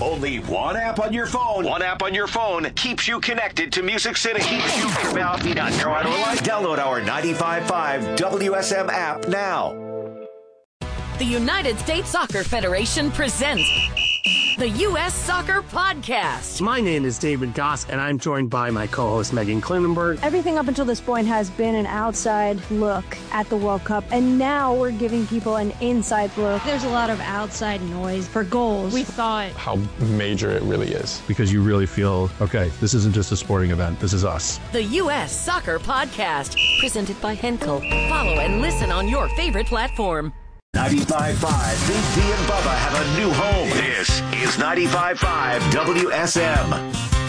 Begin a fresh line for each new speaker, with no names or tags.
Only one app on your phone. One app on your phone keeps you connected to Music City. Keeps you Download our 95.5 WSM app now.
The United States Soccer Federation presents the U.S. Soccer Podcast.
My name is David Goss, and I'm joined by my co-host Megan Klinenberg.
Everything up until this point has been an outside look at the World Cup, and now we're giving people an inside look. There's a lot of outside noise for goals. We thought
how major it really is.
Because you really feel, okay, this isn't just a sporting event, this is us.
The U.S. Soccer Podcast, presented by Henkel. Follow and listen on your favorite platform.
95.5 Big D and Bubba have a new home. This is 95.5 WSM.